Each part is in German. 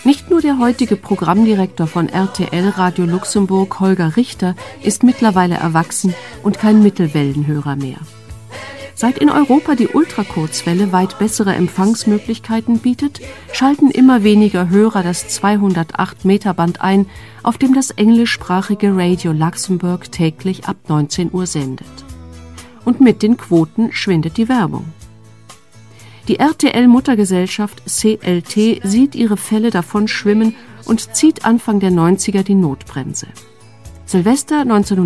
Nicht nur der heutige Programmdirektor von RTL Radio Luxemburg, Holger Richter, ist mittlerweile erwachsen und kein Mittelwellenhörer mehr. Seit in Europa die Ultrakurzwelle weit bessere Empfangsmöglichkeiten bietet, schalten immer weniger Hörer das 208 Meter Band ein, auf dem das englischsprachige Radio Luxemburg täglich ab 19 Uhr sendet. Und mit den Quoten schwindet die Werbung. Die RTL-Muttergesellschaft CLT sieht ihre Fälle davon schwimmen und zieht Anfang der 90er die Notbremse. Silvester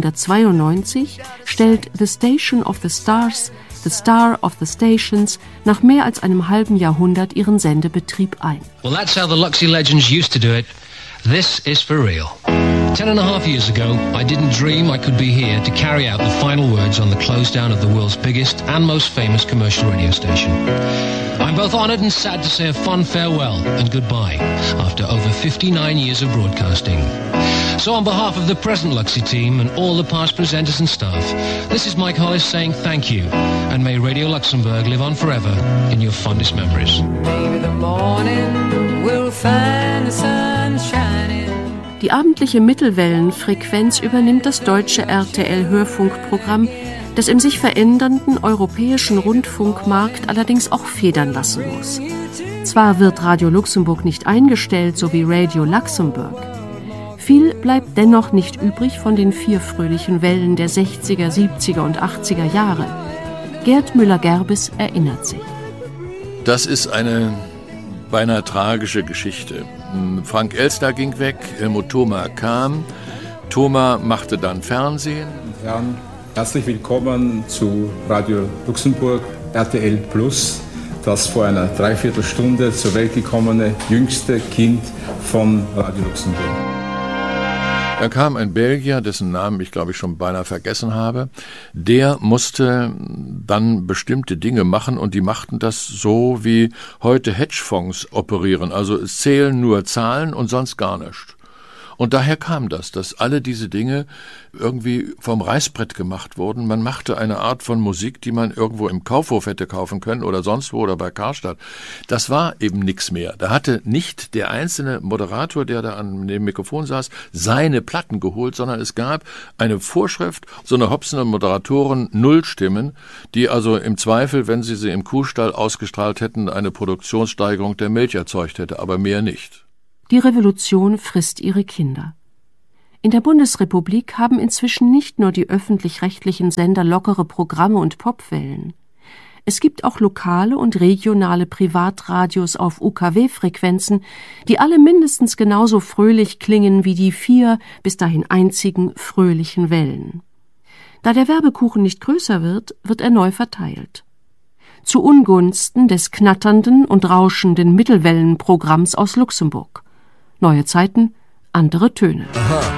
1992 stellt The Station of the Stars, The Star of the Stations, nach mehr als einem halben Jahrhundert ihren Sendebetrieb ein. Well, that's how the Luxy legends used to do it. This is for real. 10.5 years ago, I didn't dream I could be here to carry out the final words on the close down of the world's biggest and most famous commercial radio station. I'm both honored and sad to say a fond farewell and goodbye after over 59 years of broadcasting. So on behalf of the present Luxy team and all the past presenters and staff, this is Mike Hollis saying thank you, and may Radio Luxembourg live on forever in your fondest memories. Maybe the morning will find the sun shining. Die abendliche Mittelwellenfrequenz übernimmt das deutsche RTL-Hörfunkprogramm, das im sich verändernden europäischen Rundfunkmarkt allerdings auch federn lassen muss. Zwar wird Radio Luxemburg nicht eingestellt, so wie Radio Luxembourg. Viel bleibt dennoch nicht übrig von den 4 fröhlichen Wellen der 60er, 70er und 80er Jahre. Gerd Müller-Gerbes erinnert sich. Das ist eine beinahe tragische Geschichte. Frank Elstner ging weg, Helmut Thoma kam. Thoma machte dann Fernsehen. Ja, herzlich willkommen zu Radio Luxemburg, RTL Plus, das vor einer Dreiviertelstunde zur Welt gekommene jüngste Kind von Radio Luxemburg. Da kam ein Belgier, dessen Namen ich glaube ich schon beinahe vergessen habe. Der musste dann bestimmte Dinge machen und die machten das so, wie heute Hedgefonds operieren. Also es zählen nur Zahlen und sonst gar nichts. Und daher kam das, dass alle diese Dinge irgendwie vom Reißbrett gemacht wurden. Man machte eine Art von Musik, die man irgendwo im Kaufhof hätte kaufen können oder sonst wo oder bei Karstadt. Das war eben nichts mehr. Da hatte nicht der einzelne Moderator, der da an dem Mikrofon saß, seine Platten geholt, sondern es gab eine Vorschrift, so eine Hobson und Moderatoren Nullstimmen, die also im Zweifel, wenn sie im Kuhstall ausgestrahlt hätten, eine Produktionssteigerung der Milch erzeugt hätte, aber mehr nicht. Die Revolution frisst ihre Kinder. In der Bundesrepublik haben inzwischen nicht nur die öffentlich-rechtlichen Sender lockere Programme und Popwellen. Es gibt auch lokale und regionale Privatradios auf UKW-Frequenzen, die alle mindestens genauso fröhlich klingen wie die 4 bis dahin einzigen fröhlichen Wellen. Da der Werbekuchen nicht größer wird, wird er neu verteilt. Zu Ungunsten des knatternden und rauschenden Mittelwellenprogramms aus Luxemburg. Neue Zeiten, andere Töne. Aha.